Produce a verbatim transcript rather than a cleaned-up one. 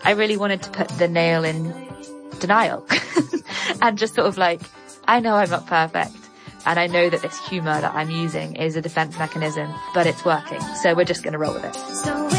I really wanted to put the nail in denial and just sort of like, I know I'm not perfect. And I know that this humor that I'm using is a defense mechanism, but it's working. So we're just going to roll with it. So